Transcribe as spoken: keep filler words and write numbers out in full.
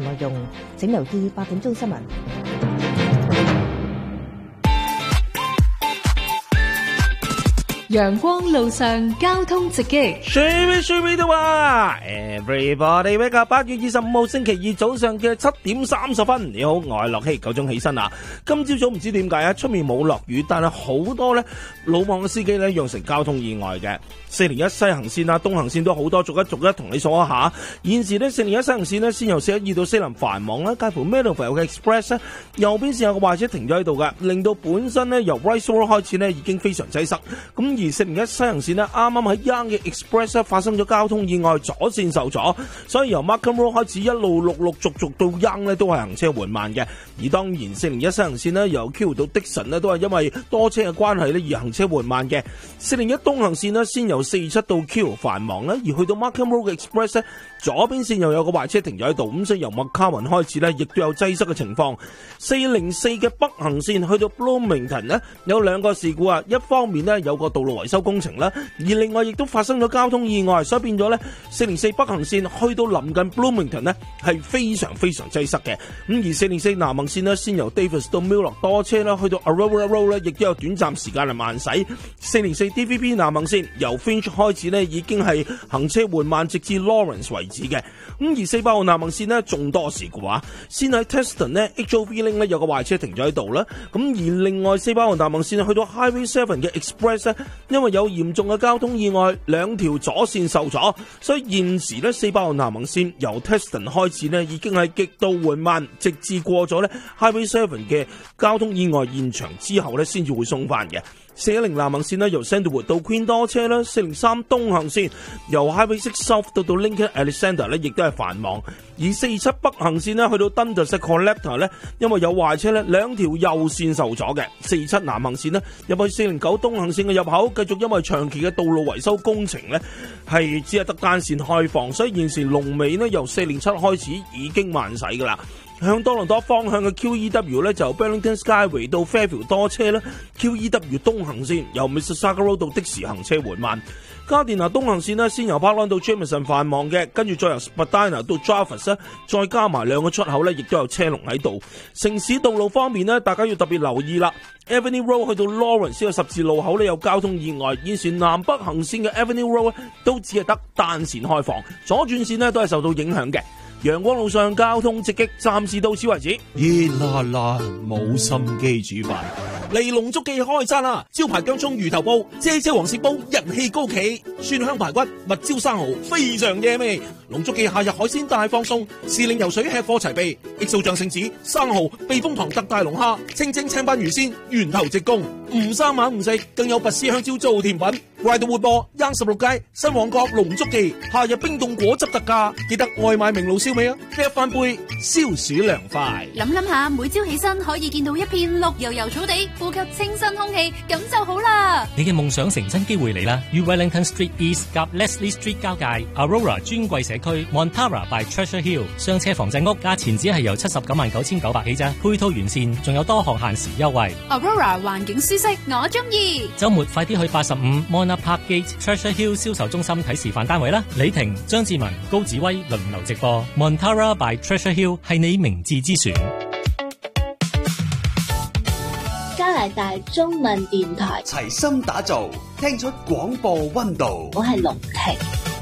內容，請留意八點鐘新聞。 陽光路上交通直擊 Shimmy Shimmy 都話 Everybody wake up， 八月二十五號星期二早上嘅七點三十分，你好，我係樂希，九鐘起身啦。今朝早唔知點解啊，出面冇落雨，但係好多咧魯莽嘅司機咧釀成交通意外嘅。四零一西行線啊，東行線都好多，逐一逐一同你數一下。現時呢，四零一西行線呢，先由四一二到西林繁忙啦，介乎 Meadowvale 嘅 Express 咧，右邊線有個壞車停咗喺度嘅，令到本身呢由 Rice Road 開始呢已經非常擠塞。咁而四零一西行線呢，啱啱喺 Young 嘅 Express 發生咗交通意外，左線受阻，所以由 Markham Road 開始一路陸陸續續到 Young 呢都係行車緩慢嘅。而當然四零一西行線呢，由 Q 到 Dixon 呢都係因為多車嘅關係呢而行車緩慢嘅。四零一東行線呢，先由四七到 Q 繁忙啦，而去到 Markham Road 嘅 Express 呢，左邊線又有個壞車停咗喺度，咁所以由麥卡雲開始呢，亦都有擠塞嘅情況。四零四嘅北行線去到 Bloomington 呢，有兩個事故啊，一方面呢，有個道路維修工程啦，而另外亦都發生咗交通意外，所以變咗呢四零四北行線去到臨近 Bloomington 呢係非常非常擠塞嘅。咁而四零四南行線呢，先由 Davis 到 Miller 多車啦，去到 Aurora Road 呢亦都有短暫時間嚟慢駛。四零四 D V B 南行線由 Finch 開始呢已經係行車緩慢，直至 Lawrence 為止嘅。咁而四百號南行線呢仲多事故啊，先喺 Teston 呢 H O V Link 呢有個壞車停咗喺度啦。咁而另外四百號南行線去到 Highway seven 嘅 Express 呢，因為有嚴重嘅交通意外，兩條左線受阻，所以現時呢四百號南行線由 Teston 開始呢已經係極度緩慢，直至過咗呢 Highway seven 嘅交通意外現場之後呢先至會鬆返嘅。四一零南行線呢由 Sandalwood 到 Queen 多車啦，四零三東行線由 Highway six South 到到 Lincoln Alexander 呢亦都係繁忙，而四七北行線呢去到 Dundas Collector 呢因為有壞車呢兩條右線受阻嘅。四七南行線呢入去四零九東行線嘅入口繼續因為長期嘅道路維修工程呢係只係得單線開放，所以現時龍尾呢由四零七開始已經慢駛噶啦。向多倫多方向嘅 Q E W 咧就 Burlington Skyway 到 Fairfield 多車啦， Q E W 東行線由 Mississauga Road 到的士行車緩慢。加電拿東行線呢先由 Parkland 到 Jameson 繁忙嘅，跟住再由 Spadina 到 Jarvis 再加埋兩個出口呢亦都有車龍喺度。城市道路方面呢，大家要特別留意啦。Avenue Road 去到 Lawrence 嘅十字路口呢有交通意外，現時南北行線嘅 Avenue Road 都只係得單線開放，左轉線呢都係受到影響嘅。陽光路上交通直擊，暫時到此為止。 熱辣辣，冇心機煮飯。嚟龍足記開餐啦！招牌薑葱魚頭煲、啫啫黃鱔煲人氣高企，蒜香排骨、蜜椒生蠔非常惹味。龍足記夏日海鮮大放送，時令游水吃貨齊備，X O醬聖子、生蠔、避風塘特大龍蝦、清蒸青斑魚鮮，源頭直供，唔生猛唔食，更有拔絲香蕉做甜品。快到活播，央十六街新旺角龍足記，夏日冰凍果汁特價，記得外賣明爐燒味啊！一翻杯消暑涼快。 諗諗下，每朝起身可以見到一片綠油油草地，呼吸清新空氣，咁就好啦。 你嘅夢想成真機會嚟啦！於 Wellington Street East 及 Leslie Street 交界 Aurora 專櫃社區 Montara by Treasure Hill 雙車房仔屋，價錢只係由七十九萬九千九百起咋，配套完善，仲有多項限時優惠。 Aurora 環境舒適，我中意。 週末快啲去八十五 Mona Park Gate Treasure Hill 銷售中心睇示範單位啦！李婷、張志文、高子威輪流直播 Montara by Treasure Hill 係你明智之選。 加拿大中文電台齊心打造，聽出廣播溫度。 我係龍婷。